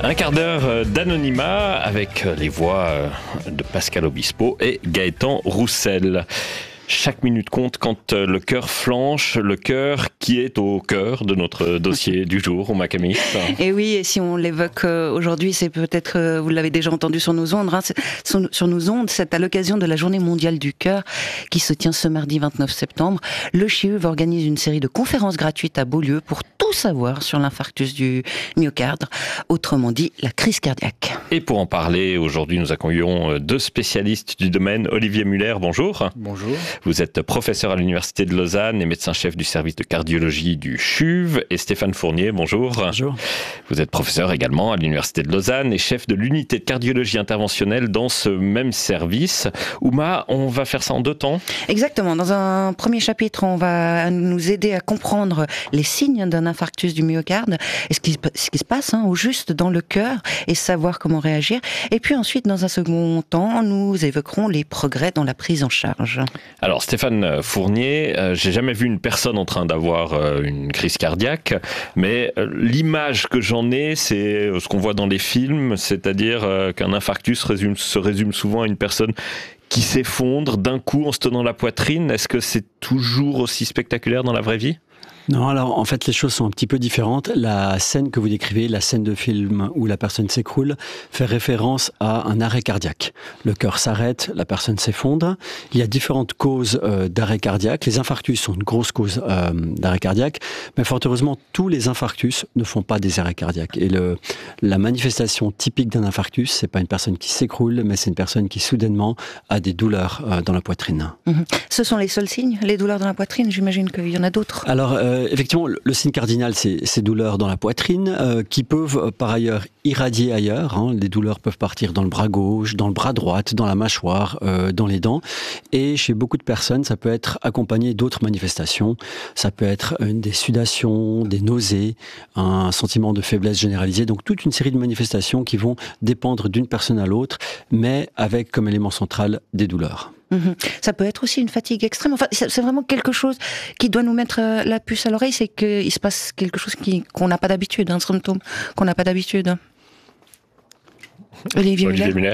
Un quart d'heure d'anonymat avec les voix de Pascal Obispo et Gaëtan Roussel. Chaque minute compte quand le cœur flanche, le cœur qui est au cœur de notre dossier du jour au Macamis. Et oui, et si on l'évoque aujourd'hui, c'est peut-être, vous l'avez déjà entendu sur nos ondes, c'est à l'occasion de la Journée mondiale du cœur qui se tient ce mardi 29 septembre. Le CHIUV organise une série de conférences gratuites à Beaulieu pour tout savoir sur l'infarctus du myocarde, autrement dit la crise cardiaque. Et pour en parler, aujourd'hui nous accueillons deux spécialistes du domaine. Olivier Muller, bonjour. Bonjour. Vous êtes professeur à l'Université de Lausanne et médecin-chef du service de cardiologie du CHUV. Et Stéphane Fournier, bonjour. Bonjour. Vous êtes professeur également à l'Université de Lausanne et chef de l'unité de cardiologie interventionnelle dans ce même service. Ouma, on va faire ça en deux temps. Exactement. Dans un premier chapitre, on va nous aider à comprendre les signes d'un infarctus du myocarde et ce qui se passe au juste dans le cœur et savoir comment réagir. Et puis ensuite, dans un second temps, nous évoquerons les progrès dans la prise en charge. Alors Stéphane Fournier, j'ai jamais vu une personne en train d'avoir une crise cardiaque, mais l'image que j'en ai, c'est ce qu'on voit dans les films, c'est-à-dire qu'un infarctus se résume souvent à une personne qui s'effondre d'un coup en se tenant la poitrine. Est-ce que c'est toujours aussi spectaculaire dans la vraie vie ? Non, alors en fait les choses sont un petit peu différentes. La scène que vous décrivez, la scène de film où la personne s'écroule, fait référence à un arrêt cardiaque. Le cœur s'arrête, la personne s'effondre. Il y a différentes causes d'arrêt cardiaque. Les infarctus sont une grosse cause d'arrêt cardiaque, mais fort heureusement, tous les infarctus ne font pas des arrêts cardiaques. Et la manifestation typique d'un infarctus, c'est pas une personne qui s'écroule, mais c'est une personne qui soudainement a des douleurs dans la poitrine. Ce sont les seuls signes, les douleurs dans la poitrine? J'imagine qu'il y en a d'autres. Alors, effectivement, le signe cardinal, c'est ces douleurs dans la poitrine qui peuvent par ailleurs irradier ailleurs. Les douleurs peuvent partir dans le bras gauche, dans le bras droit, dans la mâchoire, dans les dents. Et chez beaucoup de personnes, ça peut être accompagné d'autres manifestations. Ça peut être des sudations, des nausées, un sentiment de faiblesse généralisée. Donc toute une série de manifestations qui vont dépendre d'une personne à l'autre, mais avec comme élément central des douleurs. Ça peut être aussi une fatigue extrême. Enfin, c'est vraiment quelque chose qui doit nous mettre la puce à l'oreille, c'est qu'il se passe quelque chose qu'on n'a pas d'habitude, un symptôme qu'on n'a pas d'habitude. Olivier Muller.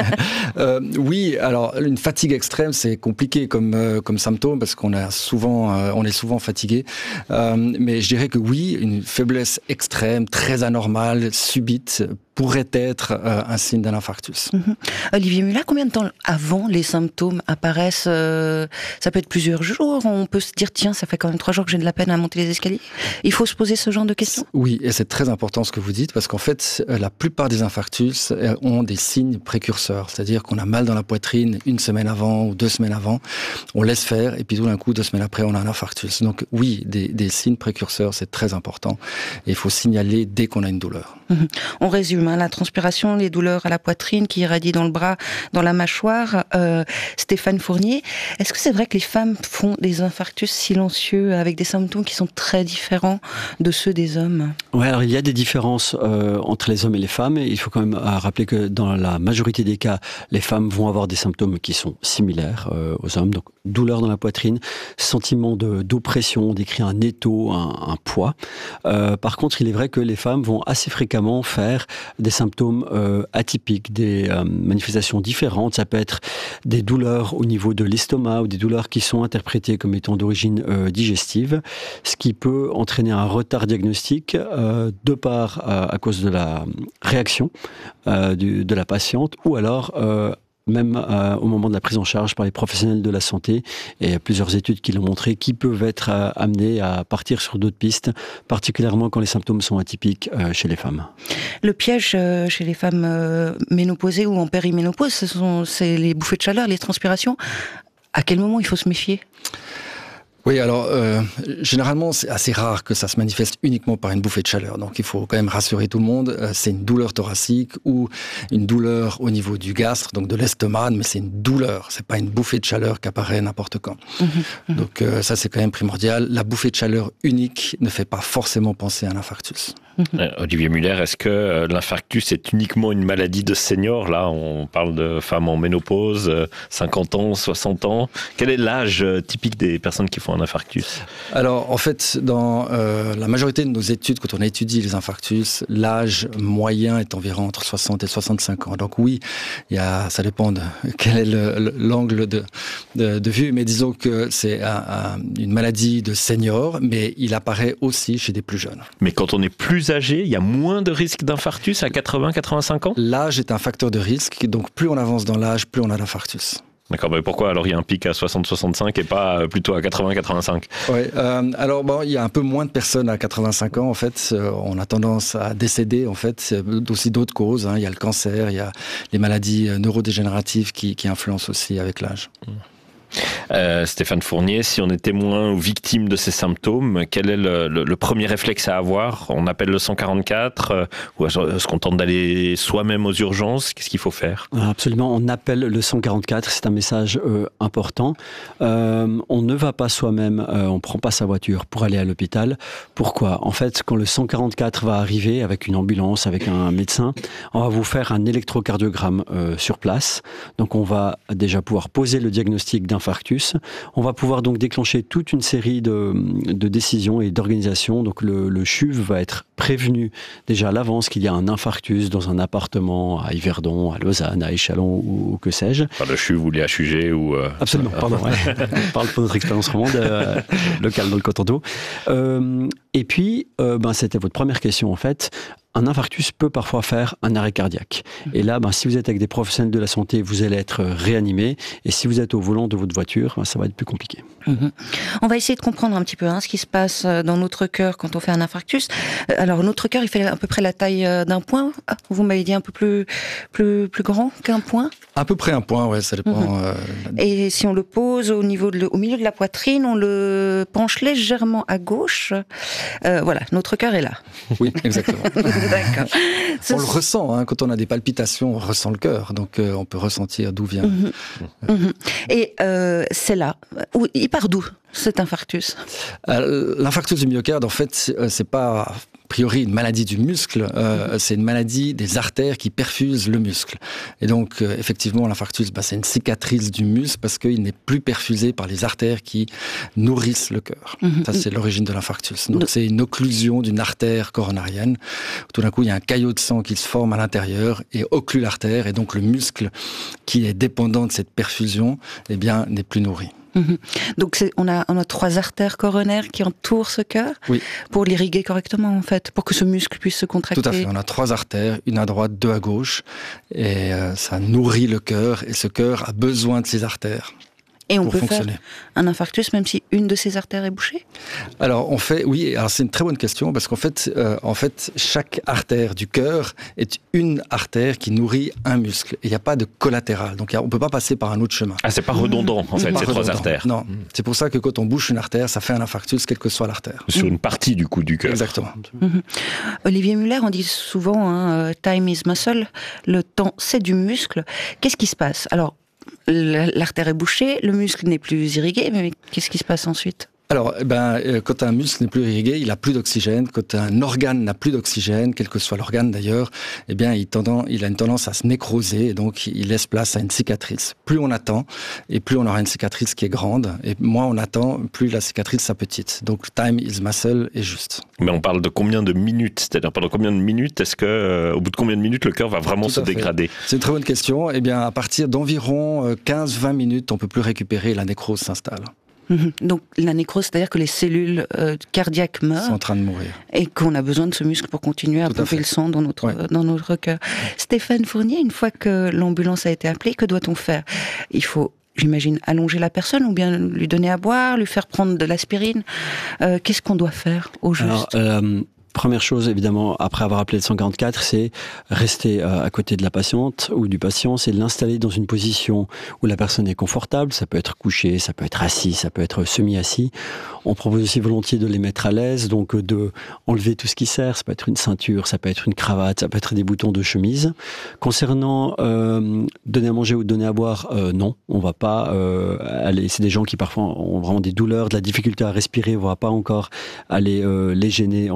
Oui, alors une fatigue extrême, c'est compliqué comme symptôme parce on est souvent fatigué. Mais je dirais que oui, une faiblesse extrême, très anormale, subite, pourrait être un signe d'un infarctus. Olivier Muller, combien de temps avant les symptômes apparaissent? Ça peut être plusieurs jours. On peut se dire, tiens, ça fait quand même 3 jours que j'ai de la peine à monter les escaliers. Il faut se poser ce genre de questions? Oui, et c'est très important ce que vous dites, parce qu'en fait, la plupart des infarctus ont des signes précurseurs. C'est-à-dire qu'on a mal dans la poitrine 1 semaine avant ou 2 semaines avant. On laisse faire, et puis tout d'un coup, 2 semaines après, on a un infarctus. Donc oui, des signes précurseurs, c'est très important. Et il faut signaler dès qu'on a une douleur. On résume, la transpiration, les douleurs à la poitrine qui irradient dans le bras, dans la mâchoire. Stéphane Fournier, est-ce que c'est vrai que les femmes font des infarctus silencieux avec des symptômes qui sont très différents de ceux des hommes? Oui, alors il y a des différences entre les hommes et les femmes. Et il faut quand même rappeler que dans la majorité des cas, les femmes vont avoir des symptômes qui sont similaires aux hommes. Donc douleur dans la poitrine, sentiment d'oppression, on décrit un étau, un poids. Par contre, il est vrai que les femmes vont assez fréquemment faire des symptômes atypiques, des manifestations différentes. Ça peut être des douleurs au niveau de l'estomac ou des douleurs qui sont interprétées comme étant d'origine digestive, ce qui peut entraîner un retard diagnostique de part à cause de la réaction de la patiente ou alors même au moment de la prise en charge par les professionnels de la santé. Et il y a plusieurs études qui l'ont montré, qui peuvent être amenées à partir sur d'autres pistes, particulièrement quand les symptômes sont atypiques chez les femmes. Le piège chez les femmes ménopausées ou en périménopause, c'est les bouffées de chaleur, les transpirations. À quel moment il faut se méfier ? Oui, alors généralement c'est assez rare que ça se manifeste uniquement par une bouffée de chaleur. Donc il faut quand même rassurer tout le monde. C'est une douleur thoracique ou une douleur au niveau du gastre, donc de l'estomac, mais c'est une douleur. C'est pas une bouffée de chaleur qui apparaît n'importe quand. Donc ça c'est quand même primordial. La bouffée de chaleur unique ne fait pas forcément penser à un infarctus. Olivier Muller, est-ce que l'infarctus est uniquement une maladie de senior? Là, on parle de femmes en ménopause, 50 ans, 60 ans. Quel est l'âge typique des personnes qui font un infarctus? Alors, en fait, dans la majorité de nos études, quand on étudie les infarctus, l'âge moyen est environ entre 60 et 65 ans. Donc oui, ça dépend de quel est l'angle de vue, mais disons que c'est une maladie de senior, mais il apparaît aussi chez des plus jeunes. Mais quand on est plus âgé, il y a moins de risque d'infarctus à 80-85 ans? L'âge est un facteur de risque, donc plus on avance dans l'âge, plus on a d'infarctus. D'accord, mais pourquoi alors il y a un pic à 60-65 et pas plutôt à 80-85? Oui, alors bon, il y a un peu moins de personnes à 85 ans en fait. On a tendance à décéder en fait, aussi d'autres causes. Il y a le cancer, il y a les maladies neurodégénératives qui influencent aussi avec l'âge. Stéphane Fournier, si on est témoin ou victime de ces symptômes, quel est le premier réflexe à avoir? On appelle le 144 ou est-ce qu'on tente d'aller soi-même aux urgences? Qu'est-ce qu'il faut faire? Absolument, on appelle le 144, c'est un message important. On ne va pas soi-même, on ne prend pas sa voiture pour aller à l'hôpital. Pourquoi? En fait, quand le 144 va arriver avec une ambulance, avec un médecin, on va vous faire un électrocardiogramme sur place. Donc on va déjà pouvoir poser le diagnostic d'infarctus. On va pouvoir donc déclencher toute une série de décisions et d'organisations. Donc le CHUV va être prévenu déjà à l'avance qu'il y a un infarctus dans un appartement à Yverdon, à Lausanne, à Échallon ou que sais-je. Enfin, le CHUV ou les HUG ou... Absolument, pardon. Ouais. On parle pour notre expérience romande locale dans le Cotentin. Et puis, c'était votre première question en fait. Un infarctus peut parfois faire un arrêt cardiaque. Et là, si vous êtes avec des professionnels de la santé, vous allez être réanimé. Et si vous êtes au volant de votre voiture, ça va être plus compliqué. On va essayer de comprendre un petit peu ce qui se passe dans notre cœur quand on fait un infarctus. Alors, notre cœur, il fait à peu près la taille d'un point. Vous m'avez dit un peu plus grand qu'un point? À peu près un point, ouais, ça dépend. Et si on le pose au milieu de la poitrine, on le penche légèrement à gauche. Voilà, notre cœur est là. Oui, exactement. D'accord. On le ressent, quand on a des palpitations, on ressent le cœur, donc on peut ressentir d'où vient. Et c'est là. Il part d'où cet infarctus? L'infarctus du myocarde, en fait, c'est pas a priori une maladie du muscle, c'est une maladie des artères qui perfusent le muscle. Et donc, effectivement, l'infarctus, c'est une cicatrice du muscle parce qu'il n'est plus perfusé par les artères qui nourrissent le cœur. Ça, c'est l'origine de l'infarctus. Donc, c'est une occlusion d'une artère coronarienne. Tout d'un coup, il y a un caillot de sang qui se forme à l'intérieur et occlue l'artère. Et donc, le muscle qui est dépendant de cette perfusion, n'est plus nourri. Donc on a 3 artères coronaires qui entourent ce cœur pour l'irriguer correctement en fait, pour que ce muscle puisse se contracter. Tout à fait, on a 3 artères, une à droite, 2 à gauche, et ça nourrit le cœur, et ce cœur a besoin de ces artères. Et on peut faire un infarctus même si une de ces artères est bouchée? Alors, c'est une très bonne question, parce qu'en fait, chaque artère du cœur est une artère qui nourrit un muscle. Et il n'y a pas de collatéral. Donc, on ne peut pas passer par un autre chemin. Ah, c'est pas redondant, en fait, ces 3 artères. Non. C'est pour ça que quand on bouche une artère, ça fait un infarctus, quelle que soit l'artère. Sur une partie, du coup, du cœur. Exactement. Olivier Muller, on dit souvent, time is muscle. Le temps, c'est du muscle. Qu'est-ce qui se passe? Alors, l'artère est bouchée, le muscle n'est plus irrigué, mais qu'est-ce qui se passe ensuite? Alors, quand un muscle n'est plus irrigué, il n'a plus d'oxygène. Quand un organe n'a plus d'oxygène, quel que soit l'organe d'ailleurs, il a une tendance à se nécroser, et donc il laisse place à une cicatrice. Plus on attend, et plus on aura une cicatrice qui est grande, et moins on attend, plus la cicatrice sera petite. Donc, time is muscle est juste. Mais on parle de combien de minutes? C'est-à-dire pendant combien de minutes est-ce que, au bout de combien de minutes, le cœur va vraiment se dégrader? C'est une très bonne question. À partir d'environ 15-20 minutes, on ne peut plus récupérer, la nécrose s'installe. Donc la nécrose, c'est-à-dire que les cellules cardiaques meurent. Sont en train de mourir. Et qu'on a besoin de ce muscle pour continuer à pomper le sang dans notre cœur. Stéphane Fournier, une fois que l'ambulance a été appelée, que doit-on faire? Il faut, j'imagine, allonger la personne ou bien lui donner à boire, lui faire prendre de l'aspirine. Qu'est-ce qu'on doit faire au juste? Première chose, évidemment, après avoir appelé le 144, c'est rester à côté de la patiente ou du patient, c'est l'installer dans une position où la personne est confortable. Ça peut être couché, ça peut être assis, ça peut être semi-assis. On propose aussi volontiers de les mettre à l'aise, donc de enlever tout ce qui sert. Ça peut être une ceinture, ça peut être une cravate, ça peut être des boutons de chemise. Concernant donner à manger ou donner à boire, non, on va pas aller. C'est des gens qui parfois ont vraiment des douleurs, de la difficulté à respirer. On va pas encore aller les gêner en faisant des choses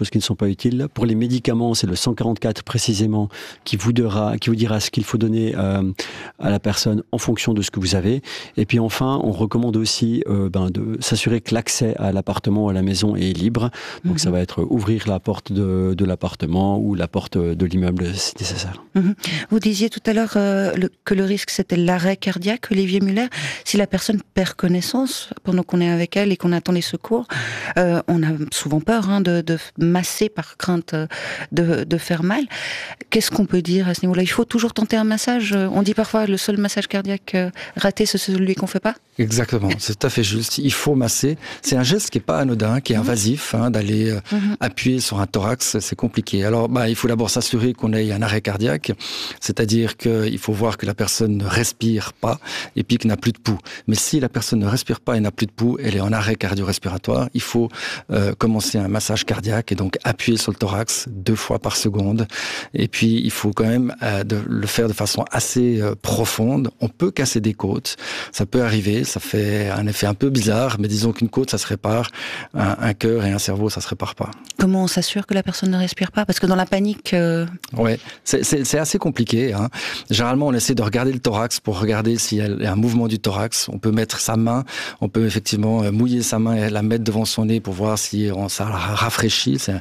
choses qui ne sont pas utiles. Pour les médicaments, c'est le 144 précisément qui vous dira ce qu'il faut donner à la personne en fonction de ce que vous avez. Et puis enfin, on recommande aussi de s'assurer que l'accès à l'appartement ou à la maison est libre. Donc ça va être ouvrir la porte de l'appartement ou la porte de l'immeuble si nécessaire. Vous disiez tout à l'heure que le risque c'était l'arrêt cardiaque, Olivier Muller. Si la personne perd connaissance pendant qu'on est avec elle et qu'on attend les secours, on a souvent peur de masser par crainte de faire mal. Qu'est-ce qu'on peut dire à ce niveau-là? Il faut toujours tenter un massage. On dit parfois le seul massage cardiaque raté, c'est celui qu'on fait pas. Exactement, c'est tout à fait juste. Il faut masser. C'est un geste qui est pas anodin, qui est invasif, d'aller appuyer sur un thorax, c'est compliqué. Alors, il faut d'abord s'assurer qu'on ait un arrêt cardiaque, c'est-à-dire qu'il faut voir que la personne ne respire pas et puis qu'elle n'a plus de pouls. Mais si la personne ne respire pas et n'a plus de pouls, elle est en arrêt cardio-respiratoire. Il faut commencer un massage cardiaque et donc appuyer sur le thorax 2 fois par seconde. Et puis, il faut quand même le faire de façon assez profonde. On peut casser des côtes, ça peut arriver. Ça fait un effet un peu bizarre, mais disons qu'une côte, ça se répare. Un cœur et un cerveau, ça se répare pas. Comment on s'assure que la personne ne respire pas? Parce que dans la panique... Ouais, c'est assez compliqué. Généralement, on essaie de regarder le thorax pour regarder s'il y a un mouvement du thorax. On peut mettre sa main, on peut effectivement mouiller sa main et la mettre devant son nez pour voir si ça la rafraîchit. C'est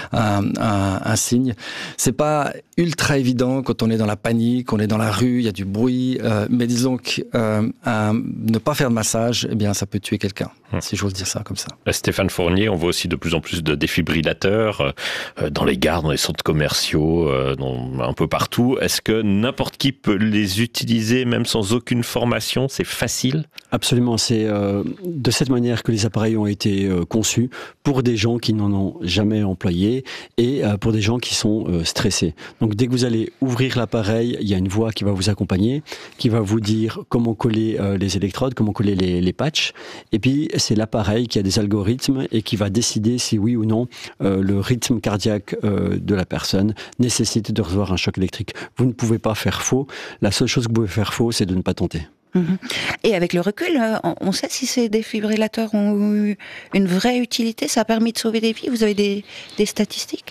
un signe. C'est pas ultra évident quand on est dans la panique, on est dans la rue, il y a du bruit. Mais disons que ne pas faire de massage, eh bien, ça peut tuer quelqu'un, si j'ose dire ça comme ça. Stéphane Fournier, on voit aussi de plus en plus de défibrillateurs dans les gares, dans les centres commerciaux, un peu partout. Est-ce que n'importe qui peut les utiliser, même sans aucune formation? C'est facile? Absolument, c'est de cette manière que les appareils ont été conçus pour des gens qui n'en ont jamais employé et pour des gens qui sont stressés. Donc dès que vous allez ouvrir l'appareil, il y a une voix qui va vous accompagner, qui va vous dire comment coller les électrodes, comment coller les patchs. Et puis c'est l'appareil qui a des algorithmes et qui va décider si oui ou non le rythme cardiaque de la personne nécessite de recevoir un choc électrique. Vous ne pouvez pas faire faux. La seule chose que vous pouvez faire faux, c'est de ne pas tenter. Et avec le recul, on sait si ces défibrillateurs ont eu une vraie utilité? Ça a permis de sauver des vies? Vous avez des statistiques?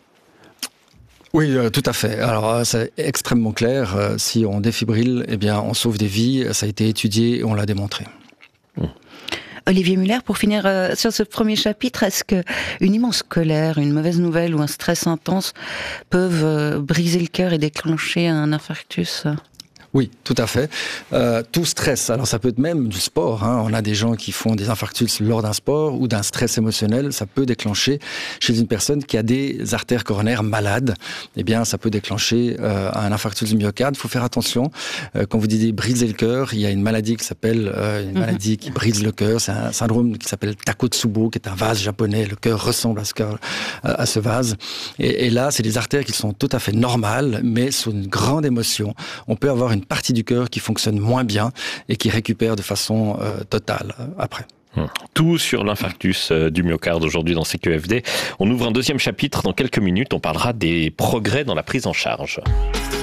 Oui, tout à fait. Alors, c'est extrêmement clair. Si on défibrille, eh bien, on sauve des vies. Ça a été étudié et on l'a démontré. Olivier Muller, pour finir sur ce premier chapitre, est-ce que une immense colère, une mauvaise nouvelle ou un stress intense peuvent briser le cœur et déclencher un infarctus? Oui, tout à fait. Tout stress, alors ça peut être même du sport. On a des gens qui font des infarctus lors d'un sport ou d'un stress émotionnel. Ça peut déclencher chez une personne qui a des artères coronaires malades. Eh bien, ça peut déclencher un infarctus du myocarde. Il faut faire attention. Quand vous dites briser le cœur, il y a une maladie qui s'appelle maladie qui brise le cœur. C'est un syndrome qui s'appelle Takotsubo, qui est un vase japonais. Le cœur ressemble à ce vase. Et là, c'est des artères qui sont tout à fait normales, mais sous une grande émotion. On peut avoir une partie du cœur qui fonctionne moins bien et qui récupère de façon totale après. Tout sur l'infarctus du myocarde aujourd'hui dans CQFD. On ouvre un deuxième chapitre dans quelques minutes. On parlera des progrès dans la prise en charge.